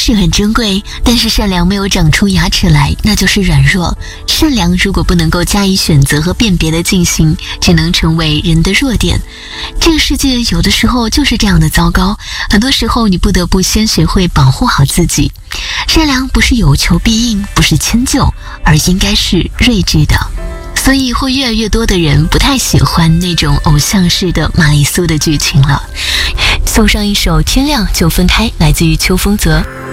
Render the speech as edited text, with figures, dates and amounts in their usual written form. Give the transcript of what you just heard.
是很珍贵，但是善良没有长出牙齿来，那就是软弱。善良如果不能够加以选择和辨别的进行，只能成为人的弱点。这个世界有的时候就是这样的糟糕，很多时候你不得不先学会保护好自己。善良不是有求必应，不是迁就，而应该是睿智的。所以会越来越多的人不太喜欢那种偶像式的玛丽苏的剧情了。送上一首《天亮就分开》，来自于邱锋泽。